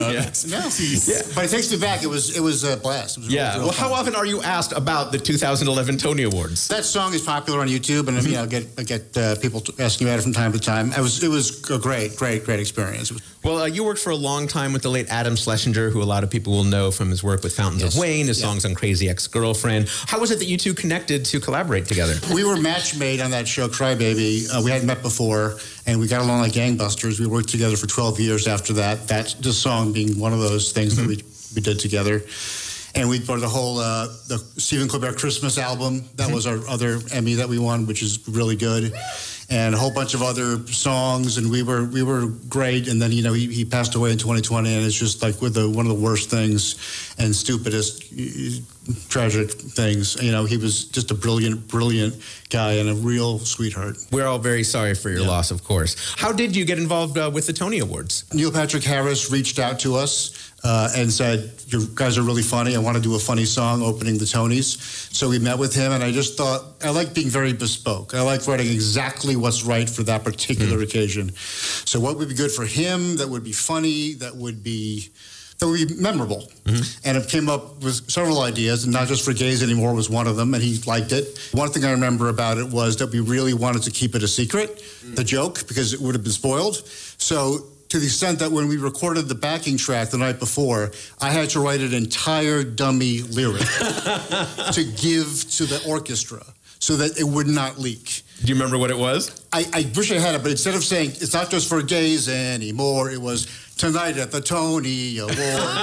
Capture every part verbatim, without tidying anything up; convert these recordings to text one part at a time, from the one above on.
Yeah. No, yeah. But it takes me back. It was it was a blast. It was yeah. really well, how often are you asked about the two thousand eleven Tony Awards? That song is popular on YouTube, and mm-hmm. you know, I get I get uh, people asking about it from time to time. It was it was a great, great, great experience. Well, uh, you worked for a long time with the late Adam Schlesinger, who a lot of people will know from his work with Fountains yes. of Wayne, his yeah. songs on Crazy Ex-Girlfriend. How was it that you two connected to collaborate together? We were match made on that show, Cry Baby. Uh, we hadn't met before, and we got along like gangbusters. We worked together for twelve years after that. That the song being one of those things mm-hmm. that we we did together. And we brought the whole uh, the Stephen Colbert Christmas album. That mm-hmm. was our other Emmy that we won, which is really good. And a whole bunch of other songs, and we were we were great. And then you know he, he passed away in twenty twenty, and it's just like with the one of the worst things and stupidest tragic things. You know, he was just a brilliant, brilliant guy and a real sweetheart. We're all very sorry for your yeah. loss, of course. How did you get involved uh, with the Tony Awards? Neil Patrick Harris reached out to us uh, and said, "You guys are really funny. I want to do a funny song opening the Tonys." So we met with him, and I just thought I like being very bespoke. I like writing exactly what's right for that particular mm. occasion. So what would be good for him, that would be funny, that would be that would be memorable. Mm-hmm. And it came up with several ideas, and Not Just for Gays Anymore was one of them, and he liked it. One thing I remember about it was that we really wanted to keep it a secret, mm. the joke, because it would have been spoiled. So to the extent that when we recorded the backing track the night before, I had to write an entire dummy lyric to give to the orchestra so that it would not leak. Do you remember what it was? I, I wish I had it, but instead of saying, it's not just for gays anymore, it was tonight at the Tony Awards.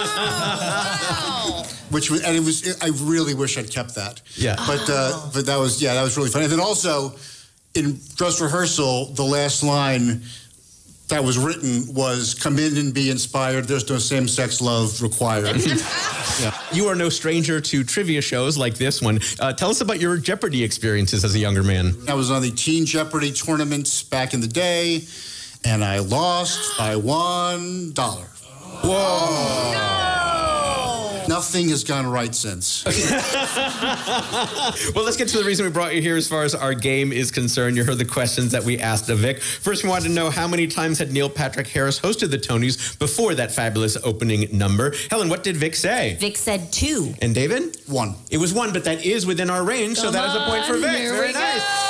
Oh, wow. Which was, and it was, I really wish I'd kept that. Yeah. But, uh, but that was, yeah, that was really funny. And then also, in dress rehearsal, the last line that was written was, "Come in and be inspired. There's no same-sex love required." Yeah. You are no stranger to trivia shows like this one. Uh, tell us about your Jeopardy experiences as a younger man. I was on the Teen Jeopardy tournaments back in the day, and I lost by one dollar. Whoa. No. Nothing has gone right since. Well, let's get to the reason we brought you here as far as our game is concerned. You heard the questions that we asked of Vic. First, we wanted to know how many times had Neil Patrick Harris hosted the Tonys before that fabulous opening number. Helen, what did Vic say? Vic said two. And David? One. It was one, but that is within our range, Come so that is a point for Vic. Here Very we nice. Go.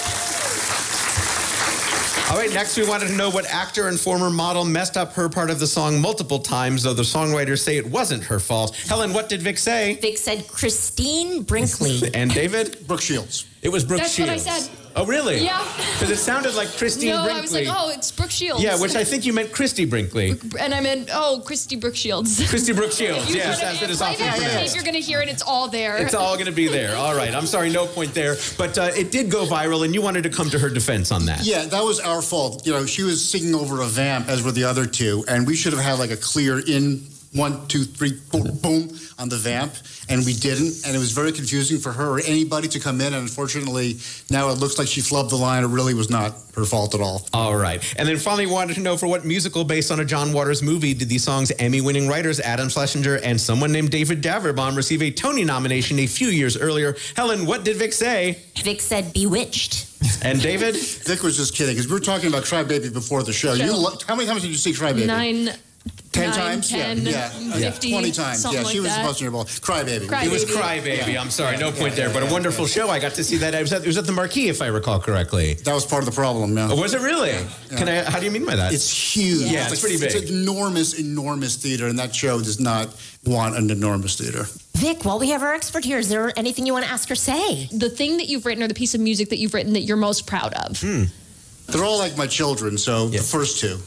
All right, next we wanted to know what actor and former model messed up her part of the song multiple times, though the songwriters say it wasn't her fault. Helen, what did Vic say? Vic said Christine Brinkley. And David? Brooke Shields. It was Brooke That's Shields. That's what I said. Oh, really? Yeah. Because it sounded like Christine no, Brinkley. I was like, oh, it's Brooke Shields. Yeah, which I think you meant Christy Brinkley. And I meant, oh, Christy Brooke Shields. Christy Brooke Shields, yes. That's it is often pronounced. You're going to hear it, it's all there. It's all going to be there. All right, I'm sorry, no point there. But uh, it did go viral, and you wanted to come to her defense on that. Yeah, that was our fault. You know, she was singing over a vamp, as were the other two, and we should have had like a clear in, one, two, three, boom, boom, on the vamp, and we didn't, and it was very confusing for her or anybody to come in, and unfortunately, now it looks like she flubbed the line. It really was not her fault at all. All right. And then finally, we wanted to know, for what musical based on a John Waters movie did these songs' Emmy-winning writers Adam Schlesinger and someone named David Javerbaum receive a Tony nomination a few years earlier? Helen, what did Vic say? Vic said Bewitched. And David? Vic was just kidding, because we were talking about Cry Baby before the show. Sure. You lo- how many times did you see Cry Baby? Nine. Ten Nine, times? ten, yeah. yeah. fifty, twenty times. Yeah, she like was that. supposed to hear ball. Cry Baby. Cry It was Baby. Cry Baby. Yeah. I'm sorry, no Yeah, point yeah, there. But a yeah, wonderful yeah. show. I got to see that. It was, at, it was at the Marquee, if I recall correctly. That was part of the problem, yeah. Oh, was it really? Yeah. Can I? How do you mean by that? It's huge. Yeah, it's, it's pretty big. It's enormous, enormous theater, and that show does not want an enormous theater. Vic, while we have our expert here, is there anything you want to ask or say? The thing that you've written or the piece of music that you've written that you're most proud of? Hmm. They're all like my children, so Yeah. the first two.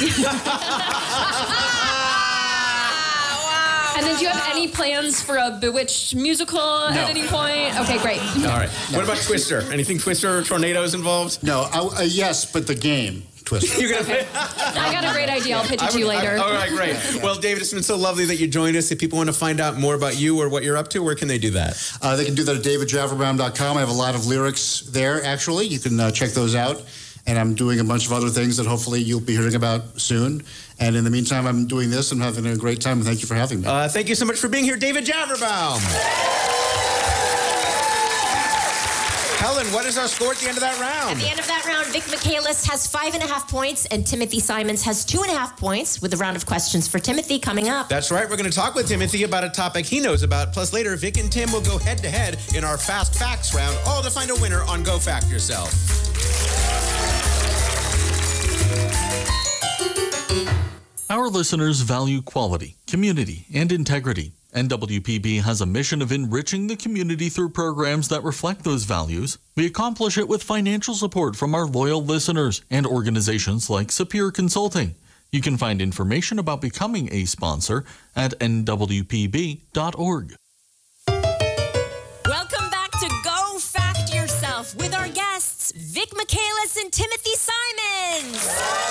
And then do you have any plans for a Bewitched musical No. at any point? Okay, great. All right. What about Twister? Anything Twister or Tornadoes involved? No, I, uh, yes, but the game, Twister. You're gonna play? I got a great idea. I'll pitch it I to you would- I- later. all right, great. Well, David, it's been so lovely that you joined us. If people want to find out more about you or what you're up to, where can they do that? Uh, they can do that at david javerbaum dot com. I have a lot of lyrics there, actually. You can uh, check those out. And I'm doing a bunch of other things that hopefully you'll be hearing about soon. And in the meantime, I'm doing this and having a great time. And thank you for having me. Uh, thank you so much for being here, David Javerbaum. Helen, what is our score at the end of that round? At the end of that round, Vic Michaelis has five and a half points, and Timothy Simons has two and a half points, with a round of questions for Timothy coming up. That's right. We're going to talk with Timothy about a topic he knows about. Plus, later, Vic and Tim will go head-to-head in our Fast Facts round, all to find a winner on Go Fact Yourself. Our listeners value quality, community, and integrity. N W P B has a mission of enriching the community through programs that reflect those values. We accomplish it with financial support from our loyal listeners and organizations like Sapir Consulting. You can find information about becoming a sponsor at N W P B dot org. Welcome back to Go Fact Yourself with our guests, Vic Michaelis and Timothy Simons.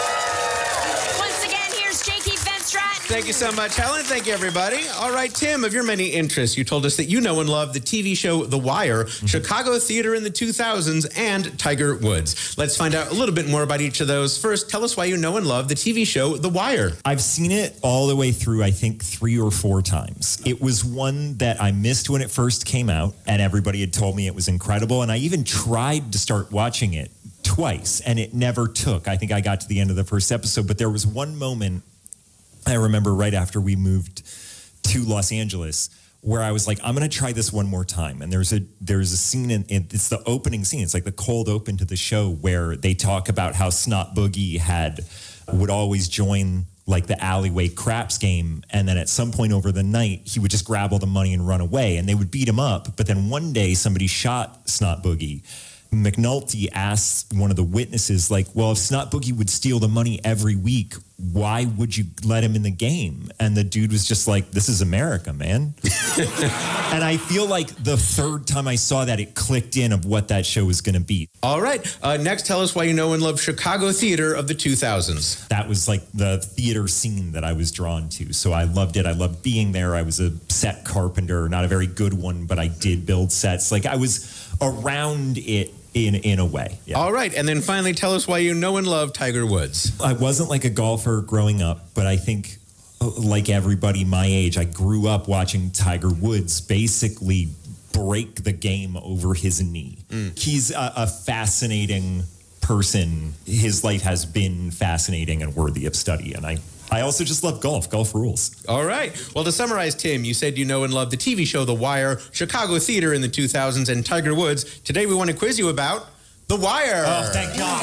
Once again, here's Jakey Van Straten. Thank you so much, Helen. Thank you, everybody. All right, Tim, of your many interests, you told us that you know and love the T V show The Wire, mm-hmm. Chicago theater in the two thousands, and Tiger Woods. Let's find out a little bit more about each of those. First, tell us why you know and love the T V show The Wire. I've seen it all the way through, I think, three or four times. It was one that I missed when it first came out, and everybody had told me it was incredible, and I even tried to start watching it twice, and it never took. I think I got to the end of the first episode, but there was one moment I remember right after we moved to Los Angeles where I was like, I'm going to try this one more time. And there's a there's a scene, in, in it's the opening scene. It's like the cold open to the show where they talk about how Snot Boogie had would always join like the alleyway craps game. And then at some point over the night, he would just grab all the money and run away. And they would beat him up. But then one day somebody shot Snot Boogie. McNulty asked one of the witnesses, like, well, if Snot Boogie would steal the money every week, why would you let him in the game? And the dude was just like, this is America, man. And I feel like the third time I saw that, it clicked in of what that show was going to be. All right. Uh, next, tell us why you know and love Chicago theater of the two thousands. That was like the theater scene that I was drawn to. So I loved it. I loved being there. I was a set carpenter, not a very good one, but I did build sets. Like I was around it in in a way. Yeah. All right. And then finally, tell us why you know and love Tiger Woods. I wasn't like a golfer growing up, but I think like everybody my age, I grew up watching Tiger Woods basically break the game over his knee. Mm. He's a, a fascinating person. His life has been fascinating and worthy of study. And I I also just love golf. Golf rules. All right. Well, to summarize, Tim, you said you know and love the T V show The Wire, Chicago theater in the two thousands, and Tiger Woods. Today we want to quiz you about The Wire. Oh, thank God.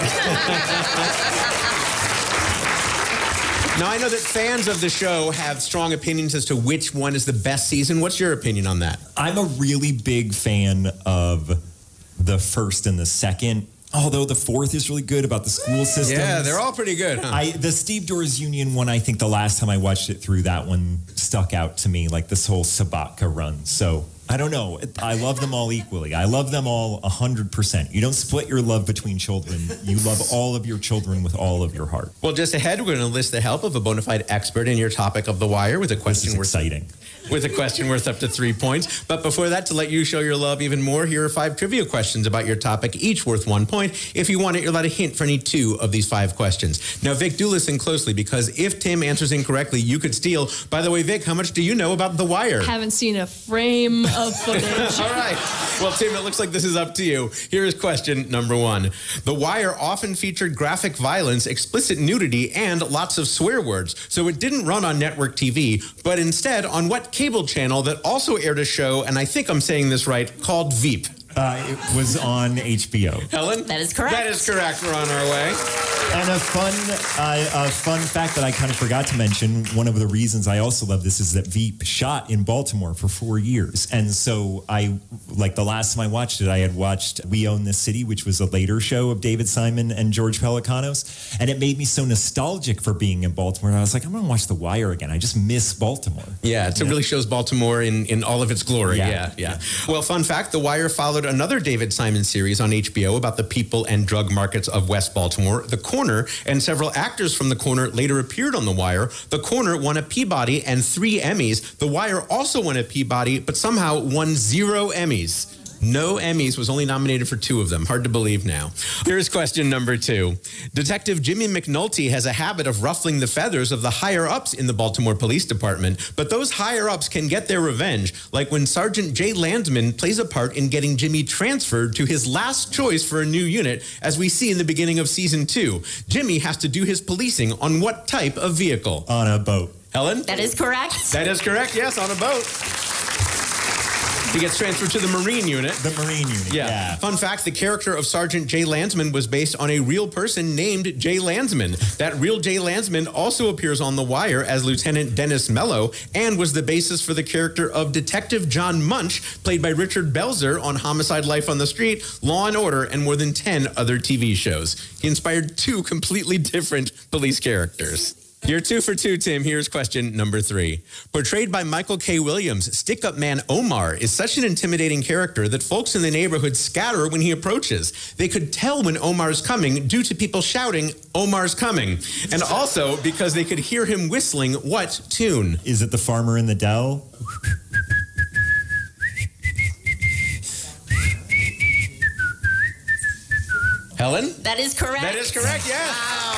Now, I know that fans of the show have strong opinions as to which one is the best season. What's your opinion on that? I'm a really big fan of the first and the second. Although the fourth is really good about the school system. Yeah, they're all pretty good, huh? I, the Steve Doors Union one, I think the last time I watched it through, that one stuck out to me, like this whole Sabatka run. So I don't know. I love them all equally. I love them all one hundred percent. You don't split your love between children. You love all of your children with all of your heart. Well, just ahead, we're going to enlist the help of a bona fide expert in your topic of The Wire with a question this is worth exciting. With a question worth up to three points. But before that, to let you show your love even more, here are five trivia questions about your topic, each worth one point. If you want it, you're allowed a hint for any two of these five questions. Now, Vic, do listen closely, because if Tim answers incorrectly, you could steal. By the way, Vic, how much do you know about The Wire? Haven't seen a frame of footage. All right. Well, Tim, it looks like this is up to you. Here is question number one. The Wire often featured graphic violence, explicit nudity, and lots of swear words. So it didn't run on network T V, but instead on what cable channel that also aired a show, and I think I'm saying this right, called Veep? Uh, it was on H B O. Helen? That is correct. That is correct. We're on our way. And a fun, uh, a fun fact that I kind of forgot to mention, one of the reasons I also love this is that Veep shot in Baltimore for four years. And so I, like the last time I watched it, I had watched We Own This City, which was a later show of David Simon and George Pelecanos. And it made me so nostalgic for being in Baltimore. And I was like, I'm going to watch The Wire again. I just miss Baltimore. Yeah, it really shows Baltimore in, in all of its glory. Yeah. Yeah, yeah. Well, fun fact, The Wire followed another David Simon series on H B O about the people and drug markets of West Baltimore, The Corner, and several actors from The Corner later appeared on The Wire. The Corner won a Peabody and three Emmys. The Wire also won a Peabody, but somehow won zero Emmys. No Emmys, was only nominated for two of them. Hard to believe now. Here's question number two. Detective Jimmy McNulty has a habit of ruffling the feathers of the higher-ups in the Baltimore Police Department, but those higher-ups can get their revenge, like when Sergeant Jay Landsman plays a part in getting Jimmy transferred to his last choice for a new unit, as we see in the beginning of season two. Jimmy has to do his policing on what type of vehicle? On a boat. Helen? That is correct. That is correct, yes, on a boat. He gets transferred to the Marine unit. The Marine unit, Yeah. yeah. Fun fact, the character of Sergeant Jay Landsman was based on a real person named Jay Landsman. That real Jay Landsman also appears on The Wire as Lieutenant Dennis Mello and was the basis for the character of Detective John Munch, played by Richard Belzer on Homicide: Life on the Street, Law and Order, and more than ten other T V shows. He inspired two completely different police characters. You're two for two, Tim. Here's question number three. Portrayed by Michael K. Williams, stick-up man Omar is such an intimidating character that folks in the neighborhood scatter when he approaches. They could tell when Omar's coming due to people shouting, "Omar's coming," and also because they could hear him whistling what tune? Is it The Farmer in the Dell? Helen? That is correct. That is correct, yes. Wow.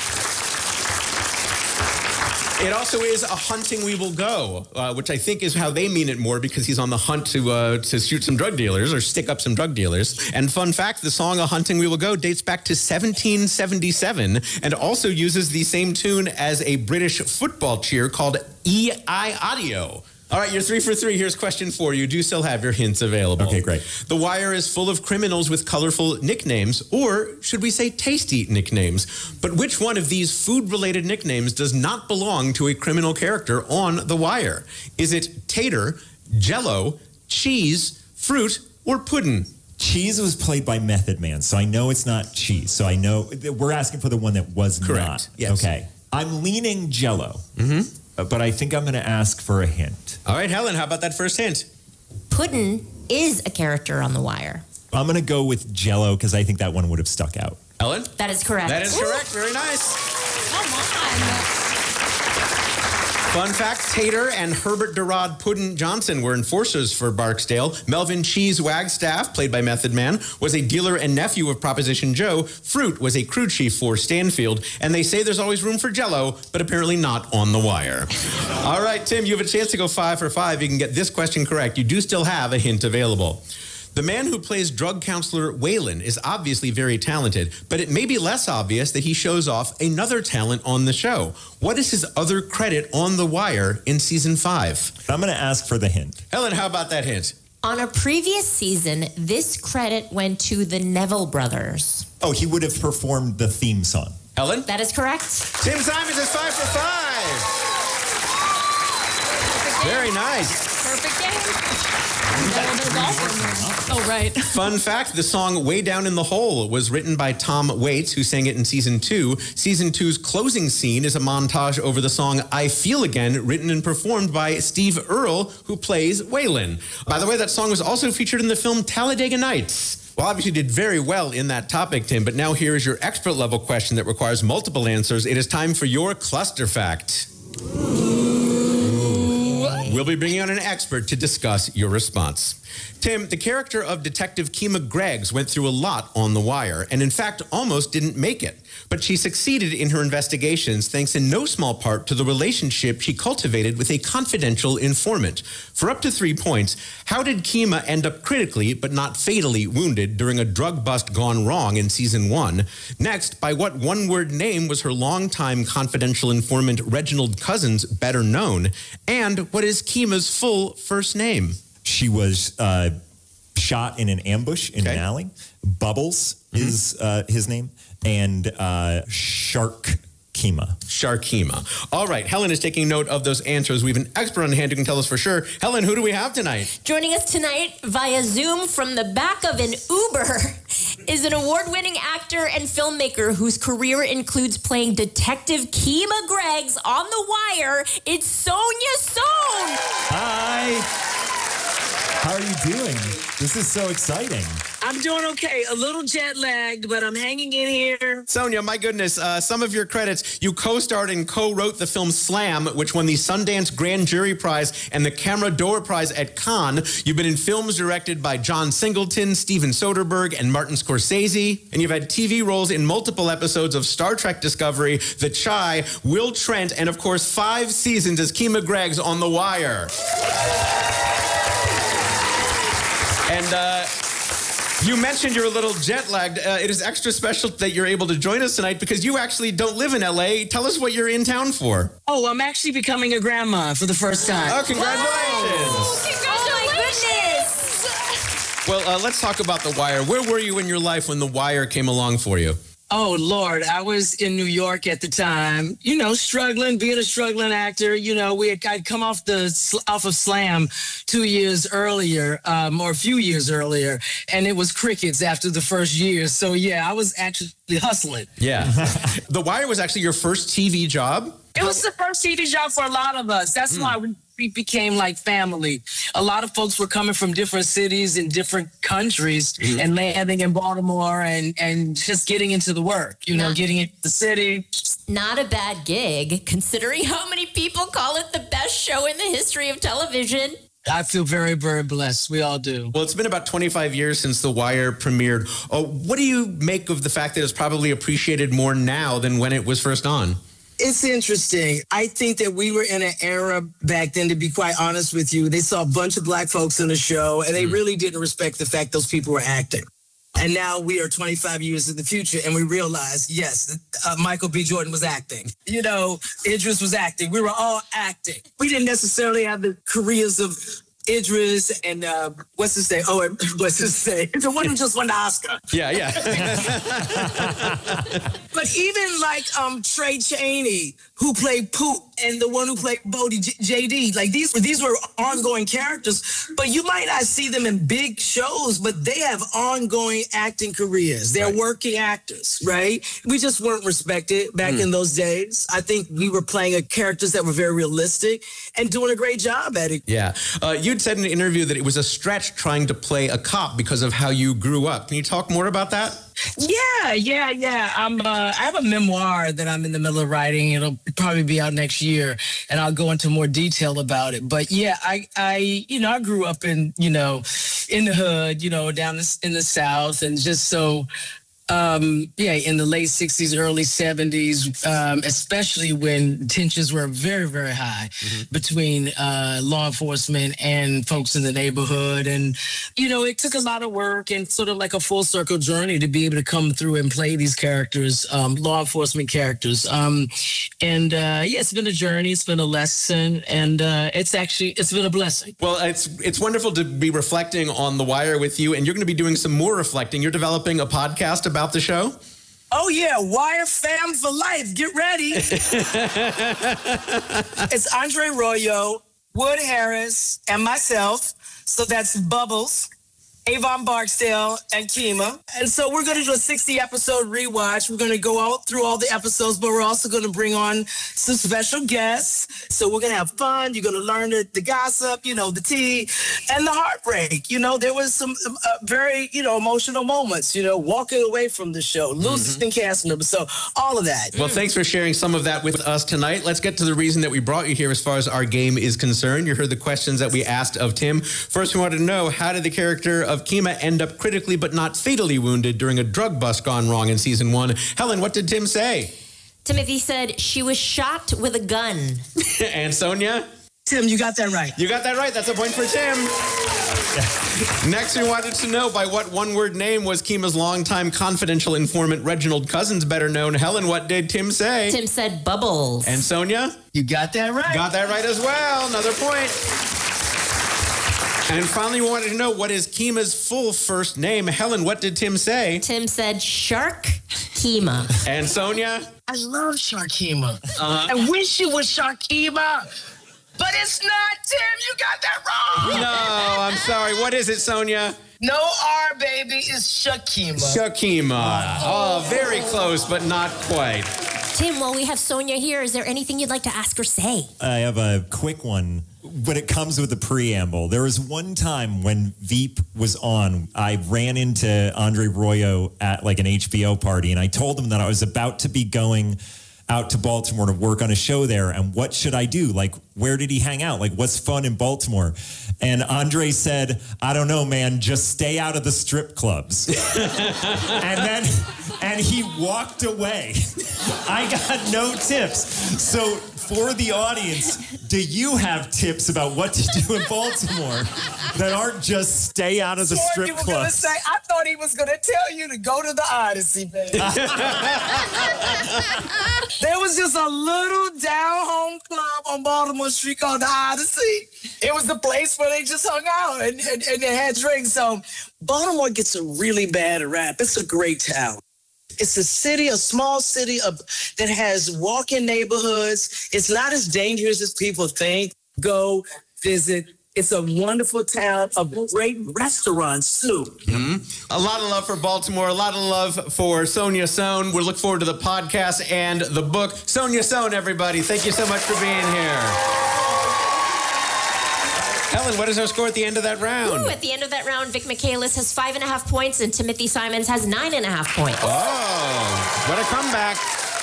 It also is A Hunting We Will Go, uh, which I think is how they mean it more, because he's on the hunt to uh, to shoot some drug dealers or stick up some drug dealers. And fun fact, the song A Hunting We Will Go dates back to seventeen seventy-seven and also uses the same tune as a British football cheer called E I Audio. All right, you're three for three. Here's question four. You do still have your hints available. Okay, great. The Wire is full of criminals with colorful nicknames, or should we say tasty nicknames? But which one of these food-related nicknames does not belong to a criminal character on The Wire? Is it tater, jello, cheese, fruit, or puddin'? Cheese was played by Method Man, so I know it's not cheese. So I know we're asking for the one that was Correct. not. Yes. Okay. I'm leaning jello. Mm-hmm. But I think I'm going to ask for a hint. All right, Helen, how about that first hint? Puddin' is a character on The Wire. I'm going to go with jello because I think that one would have stuck out. Helen? That is correct. That is correct. Very nice. Come on. Fun fact, Tater and Herbert Durrod Puddin' Johnson were enforcers for Barksdale. Melvin Cheese Wagstaff, played by Method Man, was a dealer and nephew of Proposition Joe. Fruit was a crew chief for Stanfield. And they say there's always room for Jello, but apparently not on The Wire. All right, Tim, you have a chance to go five for five. You can get this question correct. You do still have a hint available. The man who plays drug counselor Waylon is obviously very talented, but it may be less obvious that he shows off another talent on the show. What is his other credit on The Wire in season five? I'm going to ask for the hint. Helen, how about that hint? On a previous season, this credit went to the Neville brothers. Oh, he would have performed the theme song. Helen? That is correct. Tim Simons is five for five. Very nice. Perfect game. Oh, right. Fun fact, the song Way Down in the Hole was written by Tom Waits, who sang it in season two. Season two's closing scene is a montage over the song I Feel Again, written and performed by Steve Earle, who plays Waylon. By the way, that song was also featured in the film Talladega Nights. Well, obviously you did very well in that topic, Tim, but now here is your expert level question that requires multiple answers. It is time for your cluster fact. We'll be bringing on an expert to discuss your response. Tim, the character of Detective Kima Greggs went through a lot on The Wire, and in fact almost didn't make it. But she succeeded in her investigations thanks in no small part to the relationship she cultivated with a confidential informant. For up to three points, how did Kima end up critically but not fatally wounded during a drug bust gone wrong in season one? Next, by what one-word name was her longtime confidential informant Reginald Cousins better known? And what is Kima's full first name? She was uh, shot in an ambush in Okay. an alley. Bubbles mm-hmm. is uh, his name. And uh, Shark Kima. Sharkima. All right, Helen is taking note of those answers. We have an expert on hand who can tell us for sure. Helen, who do we have tonight? Joining us tonight via Zoom from the back of an Uber is an award-winning actor and filmmaker whose career includes playing Detective Kima Greggs on The Wire. It's Sonia Sohn. Hi. How are you doing? This is so exciting. I'm doing okay. A little jet lagged, but I'm hanging in here. Sonia, my goodness, uh, some of your credits. You co-starred and co-wrote the film Slam, which won the Sundance Grand Jury Prize and the Camera d'Or Prize at Cannes. You've been in films directed by John Singleton, Steven Soderbergh, and Martin Scorsese. And you've had T V roles in multiple episodes of Star Trek Discovery, The Chi, Will Trent, and of course, five seasons as Kima Greggs on The Wire. And uh, you mentioned you're a little jet lagged. Uh, it is extra special that you're able to join us tonight because you actually don't live in L A. Tell us what you're in town for. Oh, I'm actually becoming a grandma for the first time. Oh, congratulations. Oh, congratulations. Well, uh, let's talk about The Wire. Where were you in your life when The Wire came along for you? Oh, Lord, I was in New York at the time, you know, struggling, being a struggling actor. You know, we had, I'd come off the off of Slam two years earlier, um, or a few years earlier, and it was crickets after the first year. So, yeah, I was actually hustling. Yeah. The Wire was actually your first T V job? It was the first T V job for a lot of us. That's mm. why we we became like family. A lot of folks were coming from different cities and different countries mm-hmm. and landing in Baltimore and, and just getting into the work, you know, not, getting into the city. Not a bad gig, considering how many people call it the best show in the history of television. I feel very, very blessed. We all do. Well, it's been about twenty-five years since The Wire premiered. Oh, what do you make of the fact that it's probably appreciated more now than when it was first on? It's interesting. I think that we were in an era back then, to be quite honest with you, they saw a bunch of black folks in the show and they mm. really didn't respect the fact those people were acting. And now we are twenty-five years in the future and we realize, yes, uh, Michael B. Jordan was acting. You know, Idris was acting. We were all acting. We didn't necessarily have the careers of Idris and uh, what's his name? Oh, what's his name? The one who just won the Oscar. Yeah, yeah. But even like um, Trey Chaney, who played Poop, and the one who played Bodie, J D, like these were these were ongoing characters. But you might not see them in big shows, but they have ongoing acting careers. They're right. working actors, right? We just weren't respected back mm. in those days. I think we were playing a characters that were very realistic and doing a great job at it. Yeah. Uh, you'd said in an interview that it was a stretch trying to play a cop because of how you grew up. Can you talk more about that? Yeah, yeah, yeah. I'm. Uh, I have a memoir that I'm in the middle of writing. It'll probably be out next year, and I'll go into more detail about it. But yeah, I, I, you know, I grew up in, you know, in the hood, you know, down in the South, and just so. Um, yeah, in the late sixties, early seventies, um, especially when tensions were very, very high mm-hmm. between uh, law enforcement and folks in the neighborhood. And, you know, it took a lot of work and sort of like a full circle journey to be able to come through and play these characters, um, law enforcement characters. Um, and, uh, yeah, it's been a journey. It's been a lesson. And uh, it's actually, it's been a blessing. Well, it's, it's wonderful to be reflecting on The Wire with you. And you're going to be doing some more reflecting. You're developing a podcast about the show? Oh, yeah. Wire Fam for life. Get ready. It's Andre Royo, Wood Harris, and myself. So that's Bubbles, Avon Barksdale, and Kima. And so we're going to do a sixty episode rewatch. We're going to go all through all the episodes, but we're also going to bring on some special guests. So we're going to have fun. You're going to learn the, the gossip, you know, the tea, and the heartbreak. You know, there was some uh, very, you know, emotional moments, you know, walking away from the show, losing mm-hmm. cast members. So all of that. Well, thanks for sharing some of that with us tonight. Let's get to the reason that we brought you here as far as our game is concerned. You heard the questions that we asked of Tim. First, we wanted to know, how did the character of Kima end up critically but not fatally wounded during a drug bust gone wrong in season one? Helen, what did Tim say? Timothy said she was shot with a gun. And Sonia? Tim, you got that right. You got that right. That's a point for Tim. Next, we wanted to know by what one-word name was Kima's longtime confidential informant Reginald Cousins better known. Helen, what did Tim say? Tim said Bubbles. And Sonia? You got that right. Got that right as well. Another point. And finally, we wanted to know, what is Kima's full first name? Helen, what did Tim say? Tim said Shark Kima. And Sonia? I love Sharkima. Uh-huh. I wish it was Sharkima, but it's not, Tim. You got that wrong. No, I'm sorry. What is it, Sonia? No R, baby. It's Shakima. Shakima. Oh, very close, but not quite. Tim, while we have Sonia here, is there anything you'd like to ask or say? I have a quick one. when it comes with the preamble. There was one time when Veep was on, I ran into Andre Royo at like an H B O party, and I told him that I was about to be going out to Baltimore to work on a show there, and what should I do? Like, where did he hang out? Like, what's fun in Baltimore? And Andre said, I don't know, man, just stay out of the strip clubs. and then, and he walked away. I got no tips. So for the audience, do you have tips about what to do in Baltimore that aren't just stay out of the Sure, strip you were gonna clubs? say, I thought he was going to tell you to go to the Odyssey, baby. There was just a little down-home club on Baltimore Street called the Odyssey. It was the place where they just hung out and, and, and they had drinks. So Baltimore gets a really bad rap. It's a great town. It's a city, a small city of, that has walk-in neighborhoods. It's not as dangerous as people think. Go visit. It's a wonderful town of great restaurants, too. Mm-hmm. A lot of love for Baltimore, a lot of love for Sonia Sohn. We look forward to the podcast and the book. Sonia Sohn, everybody, thank you so much for being here. Helen, what is our score at the end of that round? Ooh, at the end of that round, Vic Michaelis has five and a half points and Timothy Simons has nine and a half points. Oh, what a comeback.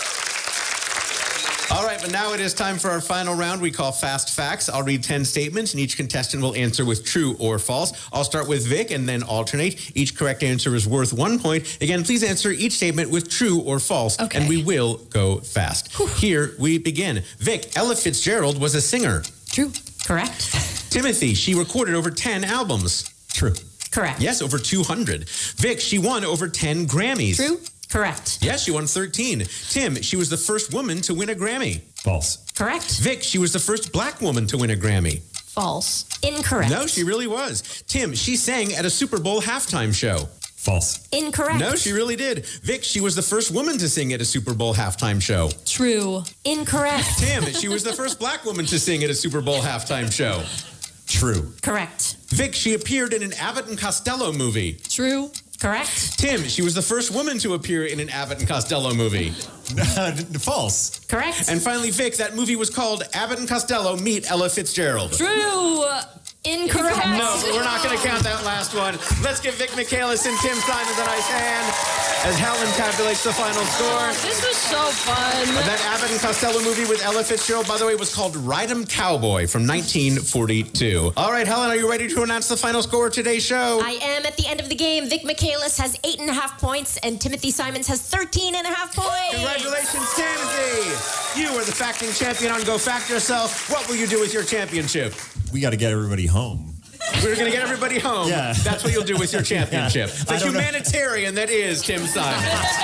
All right, but now it is time for our final round we call Fast Facts. I'll read ten statements, and each contestant will answer with true or false. I'll start with Vic and then alternate. Each correct answer is worth one point. Again, please answer each statement with true or false, Okay. and we will go fast. Whew. Here we begin. Vic, Ella Fitzgerald was a singer. True. Correct. Timothy, she recorded over ten albums. True. Correct. Yes, over two hundred. Vic, she won over ten Grammys. True. Correct. Yes, she won thirteen. Tim, she was the first woman to win a Grammy. False. Correct. Vic, she was the first black woman to win a Grammy. False. Incorrect. No, she really was. Tim, she sang at a Super Bowl halftime show. False. Incorrect. No, she really did. Vic, she was the first woman to sing at a Super Bowl halftime show. True. Incorrect. Tim, she was the first black woman to sing at a Super Bowl halftime show. True. Correct. Vic, she appeared in an Abbott and Costello movie. True. Correct. Tim, she was the first woman to appear in an Abbott and Costello movie. False. Correct. And finally, Vic, that movie was called Abbott and Costello Meet Ella Fitzgerald. True. Incorrect. No, but we're not going to count that last one. Let's give Vic Michaelis and Tim Simons a nice hand as Helen tabulates the final score. This was so fun. That Abbott and Costello movie with Ella Fitzgerald, by the way, was called Ride 'em Cowboy from nineteen forty-two. All right, Helen, are you ready to announce the final score of today's show? I am. At the end of the game, Vic Michaelis has eight and a half points and Timothy Simons has thirteen and a half points. Congratulations, Timothy. You are the facting champion on Go Fact Yourself. What will you do with your championship? We got to get everybody home. We're going to get everybody home. Yeah. That's what you'll do with your championship. Yeah. The I don't know. humanitarian that is Tim Simons.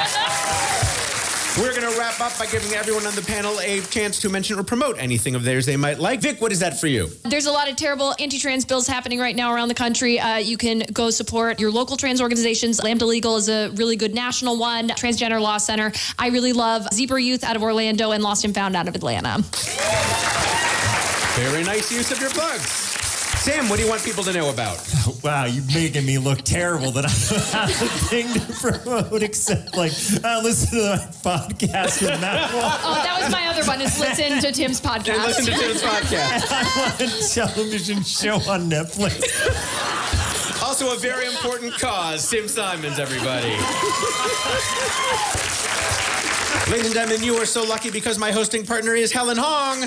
We're going to wrap up by giving everyone on the panel a chance to mention or promote anything of theirs they might like. Vic, what is that for you? There's a lot of terrible anti-trans bills happening right now around the country. Uh, you can go support your local trans organizations. Lambda Legal is a really good national one. Transgender Law Center. I really love Zebra Youth out of Orlando and Lost and Found out of Atlanta. Very nice use of your plugs. Sam, what do you want people to know about? Wow, you're making me look terrible that I don't have a thing to promote except like I listen to my podcast with Matt. Oh, that was my other one, is listen to Tim's podcast. And listen to Tim's podcast. I want a television show on Netflix. Also a very important cause, Tim Simons, everybody. Ladies and gentlemen, you are so lucky because my hosting partner is Helen Hong.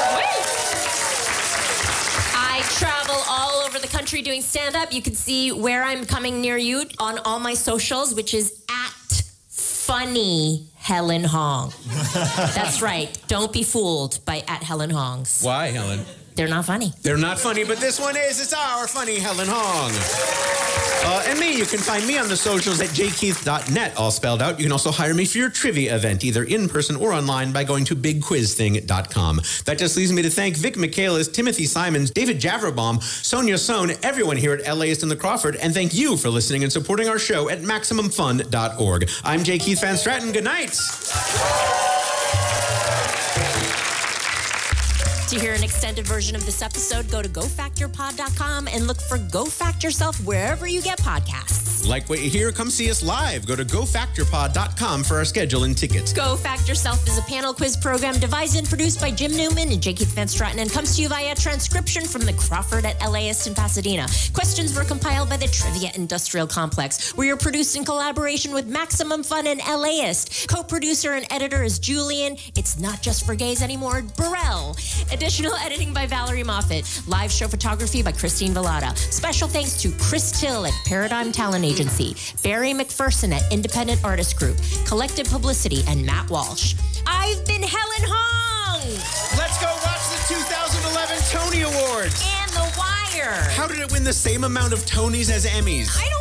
I travel all over the country doing stand-up. You can see where I'm coming near you on all my socials, which is at funny Helen Hong. That's right. Don't be fooled by at Helen Hongs. Why, Helen? They're not funny. They're not funny, but this one is. It's our funny Helen Hong. Uh, and me, you can find me on the socials at j keith dot net, all spelled out. You can also hire me for your trivia event, either in person or online, by going to big quiz thing dot com. That just leaves me to thank Vic Michaelis, Timothy Simons, David Javerbaum, Sonia Sohn, everyone here at LAist and the Crawford, and thank you for listening and supporting our show at maximum fun dot org. I'm J. Keith Van Stratton. Good night. To hear an extended version of this episode, go to go factor pod dot com and look for Go Fact Yourself wherever you get podcasts. Like what you hear? Come see us live. Go to go factor pod dot com for our schedule and tickets. Go Fact Yourself is a panel quiz program devised and produced by Jim Newman and J. Keith Van Straten and comes to you via transcription from the Crawford at LAist in Pasadena. Questions were compiled by the Trivia Industrial Complex. We are produced in collaboration with Maximum Fun and LAist. Co-producer and editor is Julian. It's not just for gays anymore. Burrell. Additional editing by Valerie Moffat. Live show photography by Christine Vallada. Special thanks to Chris Till at Paradigm Talent Agency, Barry McPherson at Independent Artist Group, Collective Publicity, and Matt Walsh. I've been Helen Hong! Let's go watch the two thousand eleven Tony Awards! And The Wire! How did it win the same amount of Tonys as Emmys? I don't